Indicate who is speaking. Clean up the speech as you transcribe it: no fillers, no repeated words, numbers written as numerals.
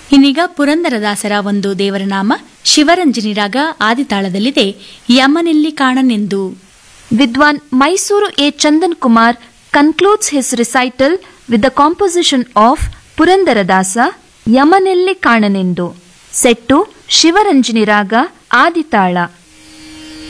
Speaker 1: ಇನ್ನೀಗ ಪುರಂದರದಾಸರ ಒಂದು ದೇವರ ನಾಮ ಶಿವರಂಜನಿ ರಾಗ ಆದಿತಾಳದಲ್ಲಿದೆ ಯಮನೆಲ್ಲಿ ಕಾಣನೆಂದು.
Speaker 2: Vidwan Mysuru A. Chandan Kumar concludes his recital with the composition of Purandaradasa, Yamanelli Kananendu, set to Shivaranjani Raga Aditala.